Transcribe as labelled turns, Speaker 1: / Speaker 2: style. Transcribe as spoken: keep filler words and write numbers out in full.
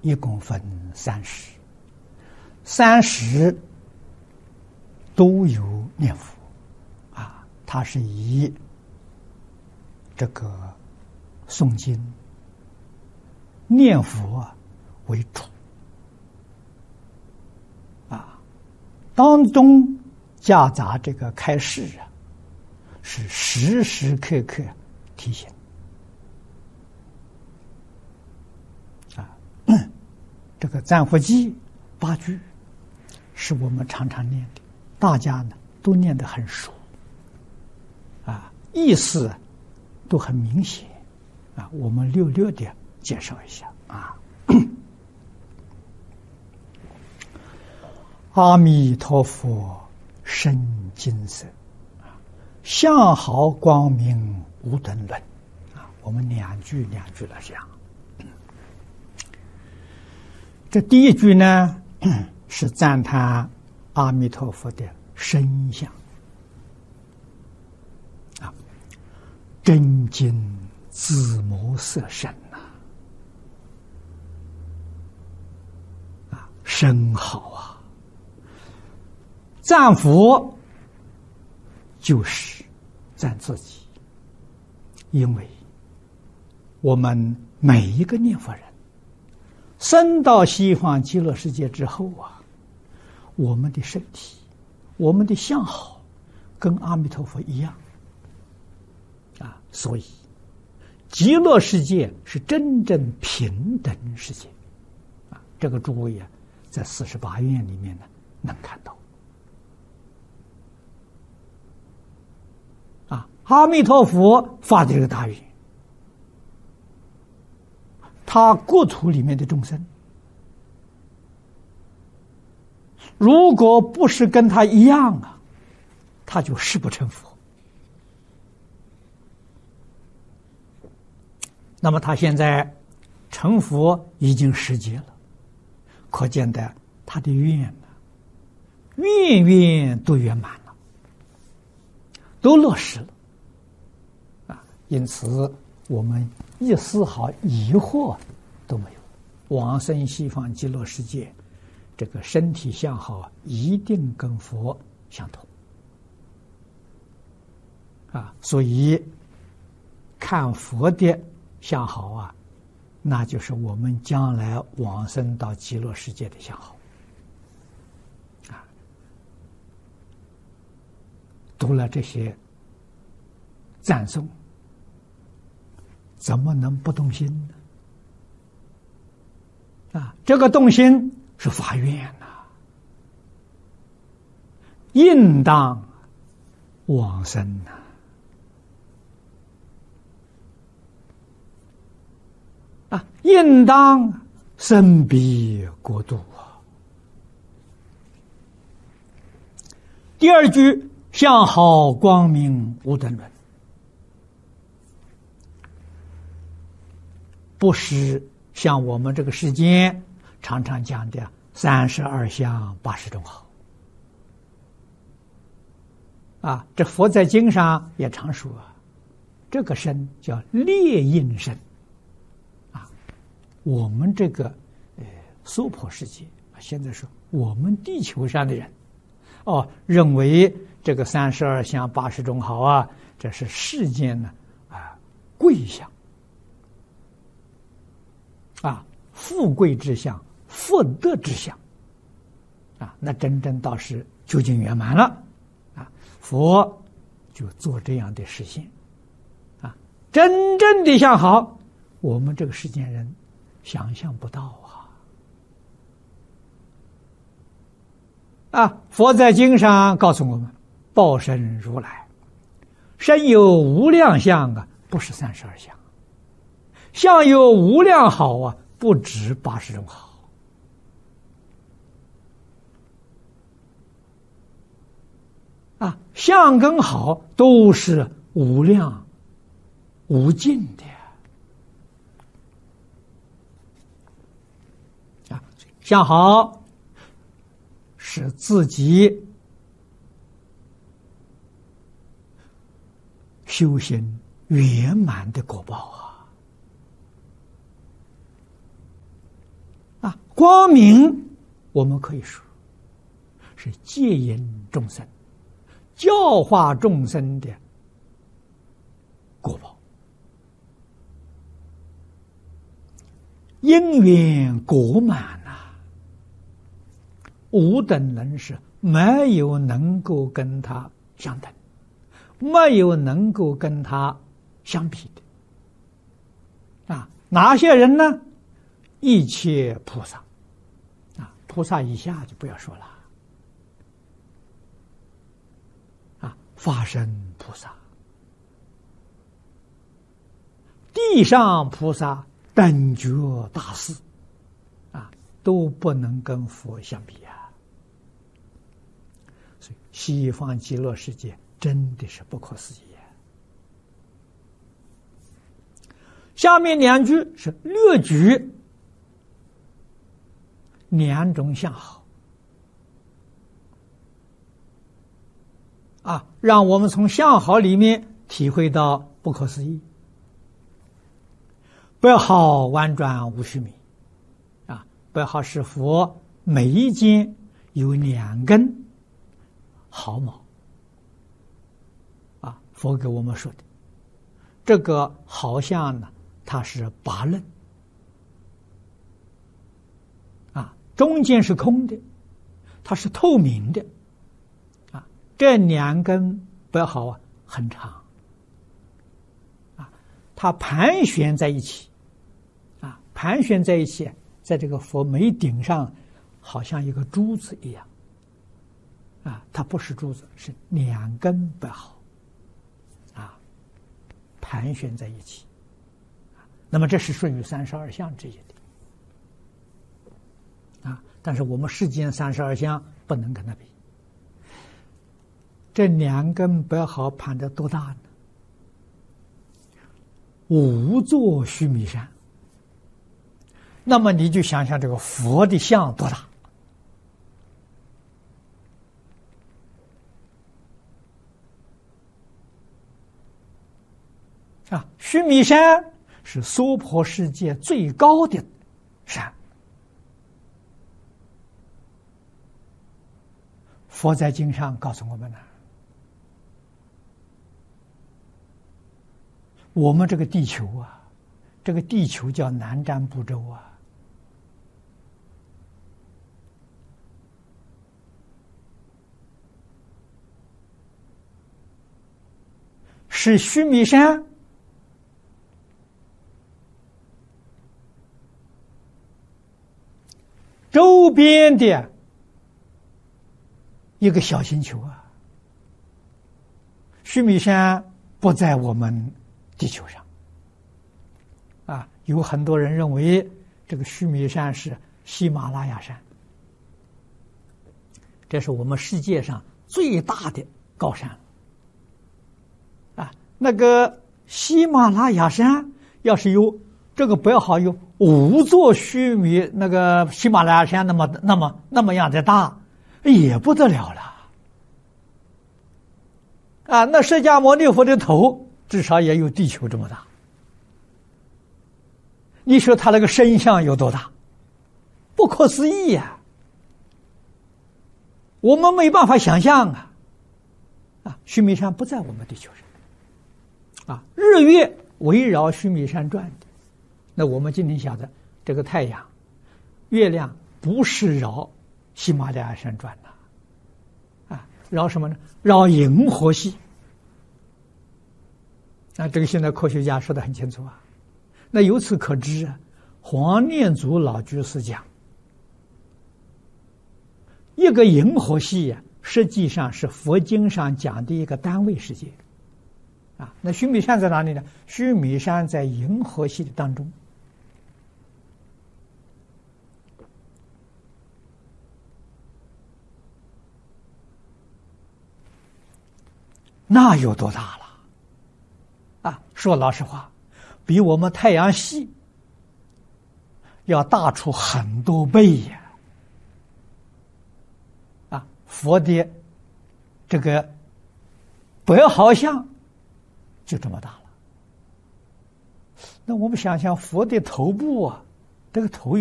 Speaker 1: 一共分三十，三十都有念佛啊，它是以这个诵经念佛为主啊，当中夹杂这个开示啊，是时时刻刻提醒啊。这个赞佛记八句是我们常常念的，大家呢都念得很熟啊，意思都很明显啊，我们略略的介绍一下啊。阿弥陀佛深金色，相好光明无等伦啊，我们两句两句来讲。这第一句呢是赞叹阿弥陀佛的身相啊，真金紫磨色身呐，啊，身好啊。赞佛就是赞自己，因为我们每一个念佛人生到西方极乐世界之后啊，我们的身体我们的相好跟阿弥陀佛一样啊，所以极乐世界是真正平等世界啊，这个诸位啊在四十八愿里面呢能看到啊，阿弥陀佛发的这个大愿，他国土里面的众生，如果不是跟他一样啊，他就誓不成佛。那么他现在成佛已经十劫了，可见的他的愿呢，愿愿都圆满了，都落实了啊！因此我们一丝毫疑惑都没有，往生西方极乐世界，这个身体相好一定跟佛相同啊！所以看佛的相好啊，那就是我们将来往生到极乐世界的相好啊！读了这些赞颂，怎么能不动心呢？啊，这个动心是发愿呐、啊，应当往生呐、啊。啊，应当生彼国度啊！第二句相好光明无等伦，不是像我们这个世间常常讲的三十二相八十种好啊，这佛在经上也常说，这个身叫列印身。我们这个呃娑婆世界啊，现在说我们地球上的人哦，认为这个三十二相八十种好啊，这是世间呢啊贵相啊，富贵之相，福德之相啊，那真正倒是究竟圆满了啊，佛就做这样的实现啊，真正的相好，我们这个世间人想象不到啊！啊，佛在经上告诉我们，报身如来，身有无量相啊，不是三十二相；相有无量好啊，不止八十种好。啊，相跟好都是无量无尽的。相好是自己修行圆满的果报啊！ 啊，光明我们可以说是戒引众生、教化众生的果报。因缘果满呐、啊，无等人是没有能够跟他相等，没有能够跟他相比的啊。哪些人呢？一切菩萨啊，菩萨以下就不要说了啊，法身菩萨、地上菩萨、等觉大士啊，都不能跟佛相比啊。所以西方极乐世界真的是不可思议啊。下面两句是略举两种相好啊，让我们从相好里面体会到不可思议。白毫婉转无须弥啊，白毫是佛眉间有两根毫毛啊，佛给我们说的这个毫像呢，它是八刃啊，中间是空的，它是透明的啊，这两根白毫啊很长啊，它盘旋在一起。盘旋在一起，在这个佛眉顶上，好像一个珠子一样，啊，它不是珠子，是两根白毫，啊，盘旋在一起，那么这是属于三十二相之一的，啊，但是我们世间三十二相不能跟它比，这两根白毫盘得多大呢？五座须弥山。那么你就想想这个佛的像多大啊！须弥山是娑婆世界最高的山，佛在经上告诉我们了，我们这个地球啊，这个地球叫南瞻部洲啊。是须弥山周边的一个小星球啊。须弥山不在我们地球上啊，有很多人认为这个须弥山是喜马拉雅山，这是我们世界上最大的高山。那个喜马拉雅山要是有这个白毫有五座须弥，那个喜马拉雅山那么那么那么样的大，也不得了了啊！那释迦牟尼佛的头至少也有地球这么大，你说他那个身相有多大？不可思议呀、啊！我们没办法想象啊！啊，须弥山不在我们地球上。啊，日月围绕须弥山转的，那我们今天晓得，这个太阳、月亮不是绕喜马拉雅山转的，啊，绕什么呢？绕银河系。啊，这个现在科学家说得很清楚啊。那由此可知啊，黄念祖老居士讲，一个银河系呀、啊，实际上是佛经上讲的一个单位世界。啊，那须弥山在哪里呢？须弥山在银河系的当中。那有多大了？啊，说老实话，比我们太阳系要大出很多倍呀！啊，佛的这个白毫像就这么大了。那我们想想佛的头部啊，这个头有